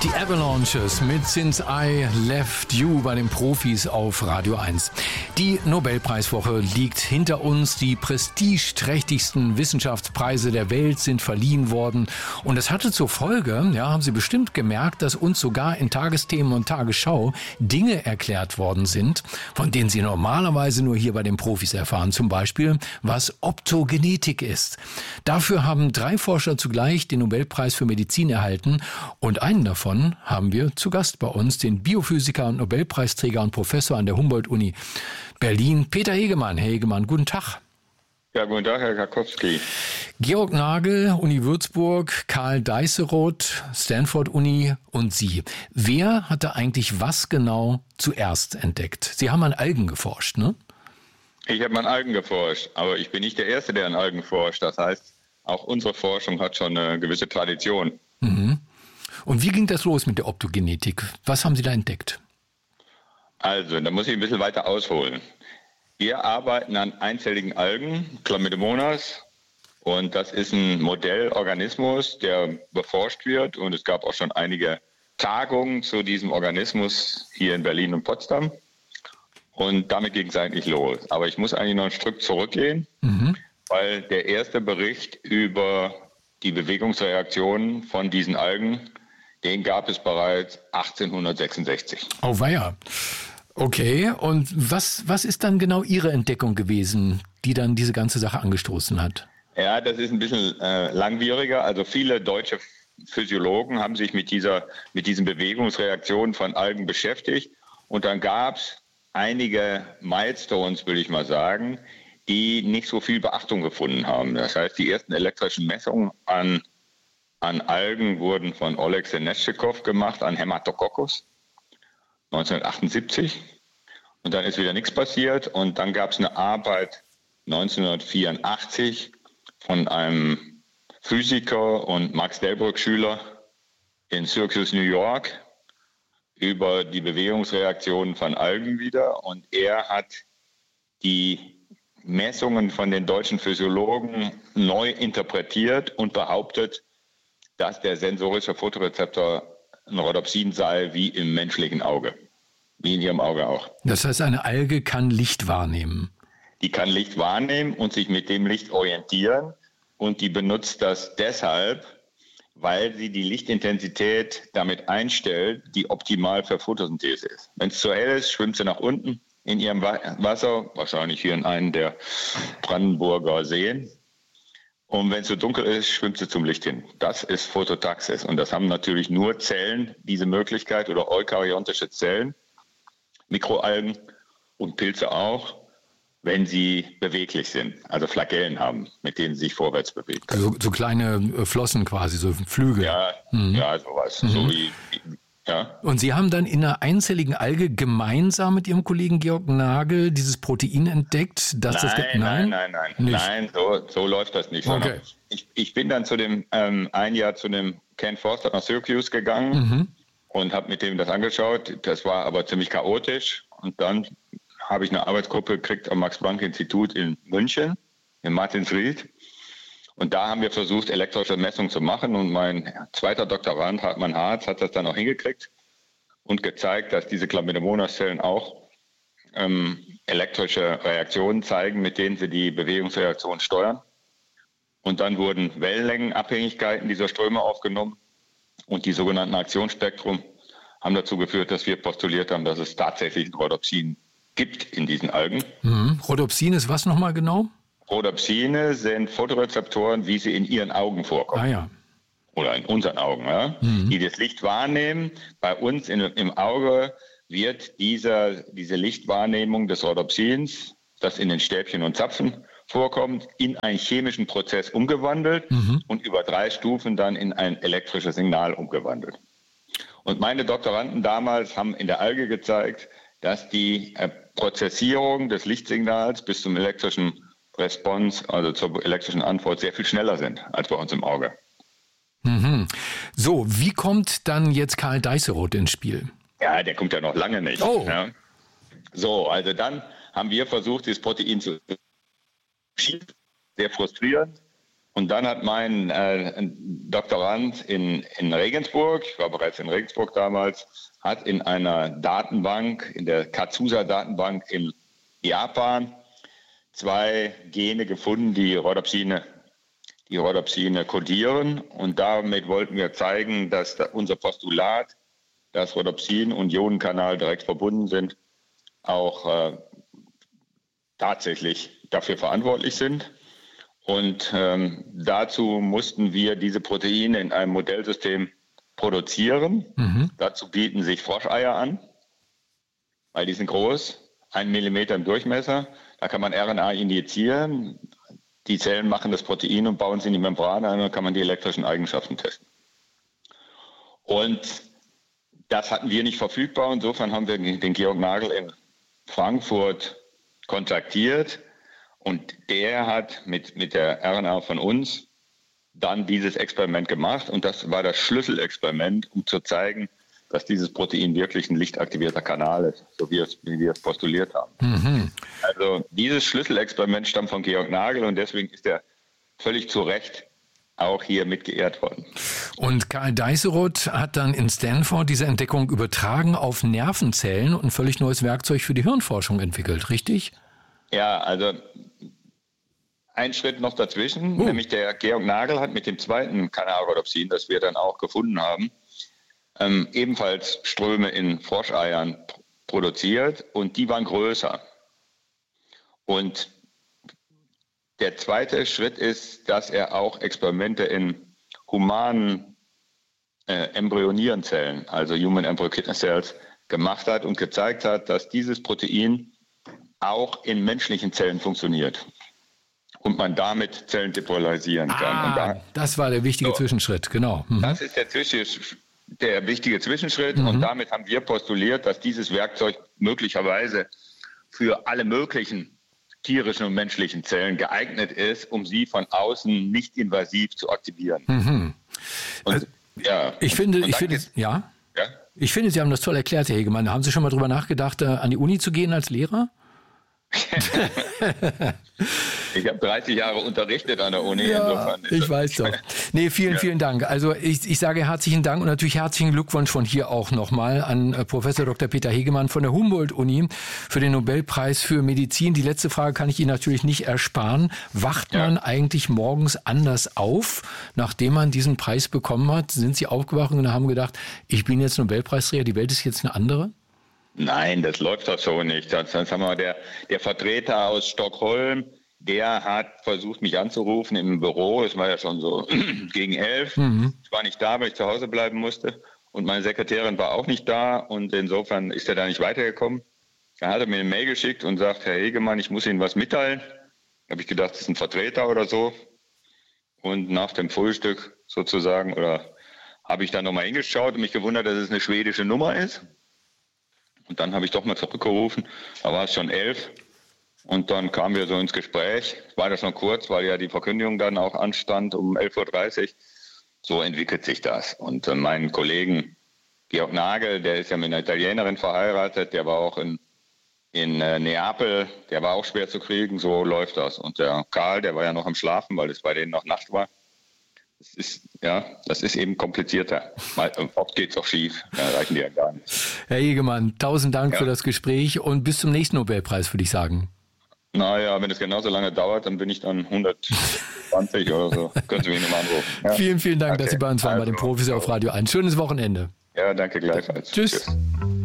Die Avalanches mit Since I Left You bei den Profis auf Radio 1. Die Nobelpreiswoche liegt hinter uns. Die prestigeträchtigsten Wissenschaftspreise der Welt sind verliehen worden. Und das hatte zur Folge, ja, haben Sie bestimmt gemerkt, dass uns sogar in Tagesthemen und Tagesschau Dinge erklärt worden sind, von denen Sie normalerweise nur hier bei den Profis erfahren. Zum Beispiel, was Optogenetik ist. Dafür haben 3 Forscher zugleich den Nobelpreis für Medizin erhalten. Und einen davon haben wir zu Gast bei uns, den Biophysiker und Nobelpreisträger und Professor an der Humboldt-Uni Berlin, Peter Hegemann. Herr Hegemann, guten Tag. Ja, guten Tag, Herr Karkowski. Georg Nagel, Uni Würzburg, Karl Deisseroth, Stanford-Uni und Sie. Wer hatte eigentlich was genau zuerst entdeckt? Sie haben an Algen geforscht, ne? Ich habe an Algen geforscht, aber ich bin nicht der Erste, der an Algen forscht. Das heißt, auch unsere Forschung hat schon eine gewisse Tradition. Mhm. Und wie ging das los mit der Optogenetik? Was haben Sie da entdeckt? Also, da muss ich ein bisschen weiter ausholen. Wir arbeiten an einzelligen Algen, Chlamydomonas, und das ist ein Modellorganismus, der beforscht wird. Und es gab auch schon einige Tagungen zu diesem Organismus hier in Berlin und Potsdam. Und damit ging es eigentlich los. Aber ich muss eigentlich noch ein Stück zurückgehen, weil der erste Bericht über die Bewegungsreaktionen von diesen Algen, den gab es bereits 1866. Oh weia. Okay, und was ist dann genau Ihre Entdeckung gewesen, die dann diese ganze Sache angestoßen hat? Ja, das ist ein bisschen langwieriger. Also viele deutsche Physiologen haben sich mit diesen Bewegungsreaktionen von Algen beschäftigt. Und dann gab es einige Milestones, will ich mal sagen, die nicht so viel Beachtung gefunden haben. Das heißt, die ersten elektrischen Messungen an Algen wurden von Oleg Seneschikow gemacht, an Haematococcus, 1978. Und dann ist wieder nichts passiert. Und dann gab es eine Arbeit 1984 von einem Physiker und Max Delbrück-Schüler in Syracuse, New York, über die Bewegungsreaktionen von Algen wieder. Und er hat die Messungen von den deutschen Physiologen neu interpretiert und behauptet, dass der sensorische Photorezeptor ein Rhodopsin sei wie im menschlichen Auge, wie in Ihrem Auge auch. Das heißt, eine Alge kann Licht wahrnehmen. Die kann Licht wahrnehmen und sich mit dem Licht orientieren, und die benutzt das deshalb, weil sie die Lichtintensität damit einstellt, die optimal für Photosynthese ist. Wenn es zu hell ist, schwimmt sie nach unten in ihrem Wasser, wahrscheinlich hier in einem der Brandenburger Seen. Und wenn es so dunkel ist, schwimmt sie zum Licht hin. Das ist Phototaxis. Und das haben natürlich nur Zellen diese Möglichkeit, oder eukaryontische Zellen, Mikroalgen und Pilze auch, wenn sie beweglich sind, also Flagellen haben, mit denen sie sich vorwärts bewegen können. So kleine Flossen quasi, so Flügel. Ja, ja, sowas. So wie, ja. Und Sie haben dann in einer einzelligen Alge gemeinsam mit Ihrem Kollegen Georg Nagel dieses Protein entdeckt? Nein, so läuft das nicht. Okay. Ich bin dann ein Jahr zu dem Ken Forster nach Syracuse gegangen und habe mit dem das angeschaut. Das war aber ziemlich chaotisch. Und dann habe ich eine Arbeitsgruppe gekriegt am Max-Planck-Institut in München, in Martinsried. Und da haben wir versucht, elektrische Messungen zu machen. Und mein zweiter Doktorand, Hartmann Harz, hat das dann auch hingekriegt und gezeigt, dass diese Chlamydomonas-Zellen auch elektrische Reaktionen zeigen, mit denen sie die Bewegungsreaktion steuern. Und dann wurden Wellenlängenabhängigkeiten dieser Ströme aufgenommen. Und die sogenannten Aktionsspektrum haben dazu geführt, dass wir postuliert haben, dass es tatsächlich ein Rhodopsin gibt in diesen Algen. Rhodopsin ist was nochmal genau? Rhodopsine sind Photorezeptoren, wie sie in Ihren Augen vorkommen. Ah ja. Oder in unseren Augen, ja? Die das Licht wahrnehmen. Bei uns im Auge wird diese Lichtwahrnehmung des Rhodopsins, das in den Stäbchen und Zapfen vorkommt, in einen chemischen Prozess umgewandelt und über 3 Stufen dann in ein elektrisches Signal umgewandelt. Und meine Doktoranden damals haben in der Alge gezeigt, dass die Prozessierung des Lichtsignals bis zum elektrischen Response, also zur elektrischen Antwort, sehr viel schneller sind als bei uns im Auge. So, wie kommt dann jetzt Karl Deisseroth ins Spiel? Ja, der kommt ja noch lange nicht. Oh. Ja. So, also dann haben wir versucht, dieses Protein zu schießen. Sehr frustrierend. Und dann hat mein Doktorand in Regensburg, ich war bereits in Regensburg damals, hat in einer Datenbank, in der Kazusa-Datenbank in Japan, 2 Gene gefunden, die Rhodopsine kodieren. Und damit wollten wir zeigen, dass unser Postulat, dass Rhodopsin und Ionenkanal direkt verbunden sind, auch tatsächlich dafür verantwortlich sind. Und dazu mussten wir diese Proteine in einem Modellsystem produzieren. Dazu bieten sich Froscheier an, weil die sind groß, 1 Millimeter im Durchmesser. Da kann man RNA injizieren. Die Zellen machen das Protein und bauen sie in die Membran ein, dann kann man die elektrischen Eigenschaften testen. Und das hatten wir nicht verfügbar. Insofern haben wir den Georg Nagel in Frankfurt kontaktiert und der hat mit der RNA von uns dann dieses Experiment gemacht und das war das Schlüsselexperiment, um zu zeigen, dass dieses Protein wirklich ein lichtaktivierter Kanal ist, so wie wir es postuliert haben. Also dieses Schlüsselexperiment stammt von Georg Nagel und deswegen ist er völlig zu Recht auch hier mit geehrt worden. Und Karl Deisseroth hat dann in Stanford diese Entdeckung übertragen auf Nervenzellen und ein völlig neues Werkzeug für die Hirnforschung entwickelt, richtig? Ja, also ein Schritt noch dazwischen, nämlich der Georg Nagel hat mit dem zweiten Kanalrhodopsin, das wir dann auch gefunden haben, ebenfalls Ströme in Froscheiern produziert und die waren größer. Und der zweite Schritt ist, dass er auch Experimente in humanen Embryonierenzellen, also Human Embryo Kidney Cells, gemacht hat und gezeigt hat, dass dieses Protein auch in menschlichen Zellen funktioniert und man damit Zellen depolarysieren kann. Das war der wichtige Zwischenschritt, genau. Das ist der wichtige Zwischenschritt und damit haben wir postuliert, dass dieses Werkzeug möglicherweise für alle möglichen tierischen und menschlichen Zellen geeignet ist, um sie von außen nicht invasiv zu aktivieren. Und, Ich finde, Sie haben das toll erklärt, Herr Hegemann. Haben Sie schon mal drüber nachgedacht, an die Uni zu gehen als Lehrer? Ich habe 30 Jahre unterrichtet an der Uni. Ja, ich weiß doch. Nee, vielen Dank. Also ich sage herzlichen Dank und natürlich herzlichen Glückwunsch von hier auch nochmal an Professor Dr. Peter Hegemann von der Humboldt-Uni für den Nobelpreis für Medizin. Die letzte Frage kann ich Ihnen natürlich nicht ersparen. Wacht man eigentlich morgens anders auf, nachdem man diesen Preis bekommen hat? Sind Sie aufgewacht und haben gedacht, ich bin jetzt Nobelpreisträger, die Welt ist jetzt eine andere? Nein, das läuft doch so nicht. Das haben wir der Vertreter aus Stockholm, der hat versucht, mich anzurufen im Büro. Es war ja schon so gegen 11. Ich war nicht da, weil ich zu Hause bleiben musste. Und meine Sekretärin war auch nicht da. Und insofern ist er da nicht weitergekommen. Dann hat er mir eine Mail geschickt und sagt, Herr Hegemann, ich muss Ihnen was mitteilen. Da habe ich gedacht, das ist ein Vertreter oder so. Und nach dem Frühstück sozusagen, habe ich dann nochmal hingeschaut und mich gewundert, dass es eine schwedische Nummer ist. Und dann habe ich doch mal zurückgerufen, da war es schon 11 und dann kamen wir so ins Gespräch. War das noch kurz, weil ja die Verkündigung dann auch anstand um 11.30 Uhr. So entwickelt sich das. Und meinen Kollegen Georg Nagel, der ist ja mit einer Italienerin verheiratet, der war auch in Neapel, der war auch schwer zu kriegen, so läuft das. Und der Karl, der war ja noch am Schlafen, weil es bei denen noch Nacht war. Das ist eben komplizierter. Oft geht es auch schief, da reichen die ja gar nicht. Herr Hegemann, 1000 Dank für das Gespräch und bis zum nächsten Nobelpreis, würde ich sagen. Naja, wenn es genauso lange dauert, dann bin ich dann 120 oder so. Können Sie mich nochmal anrufen. Ja? Vielen Dank, dass Sie bei uns waren, bei den Profis auf Radio 1. Schönes Wochenende. Ja, danke gleichfalls. Tschüss.